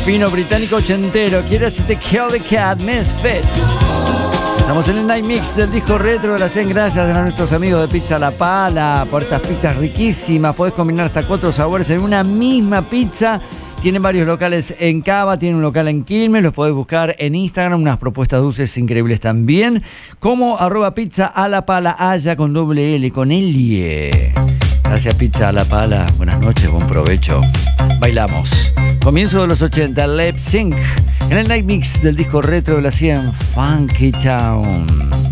fino británico ochentero. Quiero hacerte Kill the Cat, Misfit. Estamos en el Night Mix del disco retro de la 100. Gracias a nuestros amigos de Pizza La Pala por estas pizzas riquísimas. Podés combinar hasta 4 sabores en una misma pizza. Tienen varios locales en Cava, tienen un local en Quilmes, los podés buscar en Instagram, unas propuestas dulces increíbles también, como @pizza a la pala, haya con doble L, con Elie. Gracias Pizza a la Pala, buenas noches, buen provecho. Bailamos. Comienzo de los 80, Lip Sync, en el Night Mix del disco retro de la 100, Funky Town.